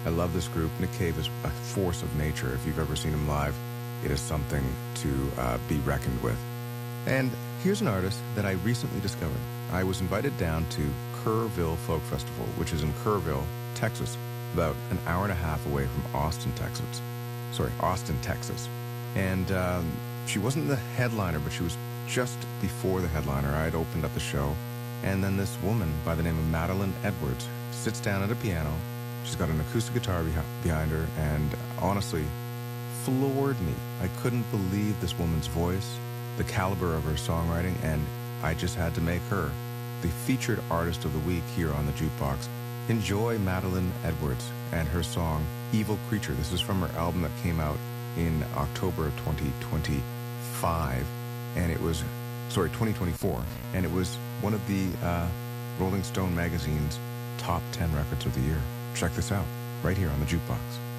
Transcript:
I love this group. Nick Cave is a force of nature. If you've ever seen him live, it is something to be reckoned with. And here's an artist that I recently discovered. I was invited down to Kerrville Folk Festival, which is in Kerrville, Texas, about an hour and a half away from Austin, Texas. And she wasn't the headliner, but she was just before the headliner. I had opened up the show, and then this woman by the name of Madeline Edwards sits down at a piano. She's got an acoustic guitar behind her, and honestly, floored me. I couldn't believe this woman's voice, the caliber of her songwriting, and I just had to make her the featured artist of the week here on the Jukebox. Enjoy Madeline Edwards and her song, Evil Creature. This is from her album that came out in October of 2025, and it was, 2024, and it was one of the Rolling Stone magazine's top 10 records of the year. Check this out, right here on the Jukebox.